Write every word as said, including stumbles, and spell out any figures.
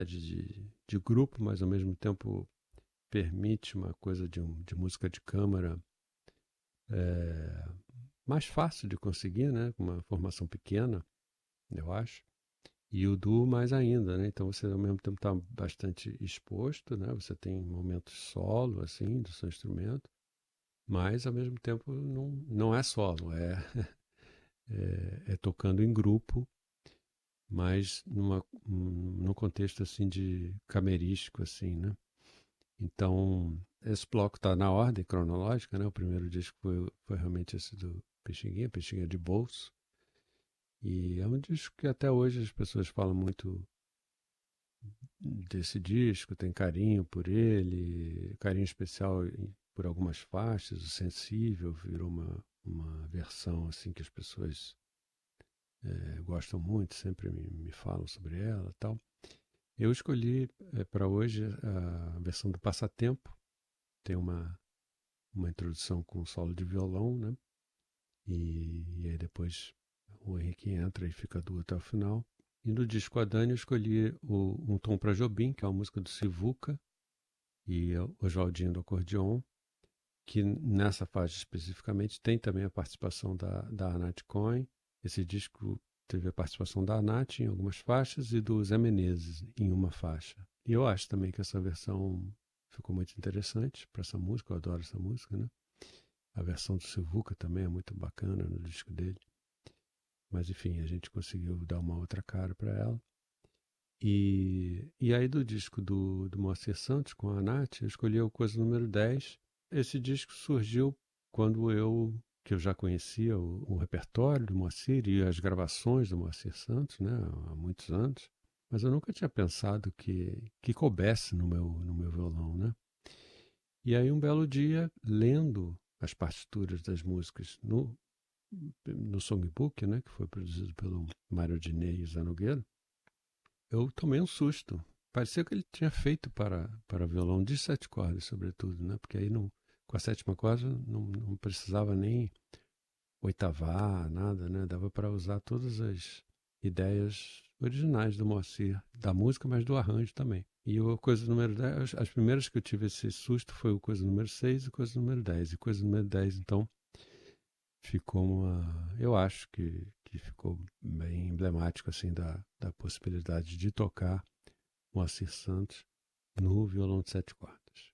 de, de grupo, mas ao mesmo tempo permite uma coisa de, um, de música de câmara é, mais fácil de conseguir, né? Com uma formação pequena, eu acho. E o duo mais ainda, né? Então você ao mesmo tempo está bastante exposto, né? Você tem momentos solo, assim, do seu instrumento, mas ao mesmo tempo não, não é solo, é, é, é tocando em grupo, mas numa, num contexto assim de camerístico, assim, né? Então, esse bloco está na ordem cronológica, né? O primeiro disco foi, foi realmente esse do Pixinguinha, Pixinguinha de Bolso. E é um disco que até hoje as pessoas falam muito desse disco, tem carinho por ele, carinho especial por algumas faixas, o Sensível virou uma, uma versão assim que as pessoas é, gostam muito, sempre me, me falam sobre ela e tal. Eu escolhi é, para hoje a versão do Passatempo, tem uma, uma introdução com solo de violão, né? E, e aí depois o Henrique entra e fica duo até o final. E no disco a Dani eu escolhi o, Um Tom para Jobim, que é uma música do Sivuca, e o Oswaldinho do acordeon, que nessa faixa especificamente tem também a participação da, da Anat Cohen. Esse disco teve a participação da Anat em algumas faixas e do Zé Menezes em uma faixa. E eu acho também que essa versão ficou muito interessante para essa música, eu adoro essa música, né? A versão do Silvuca também é muito bacana no disco dele. Mas enfim, a gente conseguiu dar uma outra cara para ela. E, e aí do disco do, do Moacir Santos com a Nath, eu escolhi o Coisa Número dez. Esse disco surgiu quando eu, que eu já conhecia o, o repertório do Moacir e as gravações do Moacir Santos, né, há muitos anos, mas eu nunca tinha pensado que, que coubesse no meu, no meu violão, né? E aí um belo dia, lendo as partituras das músicas no, no songbook, né, que foi produzido pelo Mário Diney e Zé Nogueira, eu tomei um susto. Parecia que ele tinha feito para, para violão de sete cordas, sobretudo, né? Porque aí não, com a sétima corda não, não precisava nem oitavar, nada, né? Dava para usar todas as ideias originais do Moacir, da música, mas do arranjo também. E o coisa número dez, as primeiras que eu tive esse susto foi o coisa número seis e coisa número dez. E coisa número dez, então, ficou uma. Eu acho que, que ficou bem emblemático, assim, da, da possibilidade de tocar Moacir Santos no violão de sete cordas.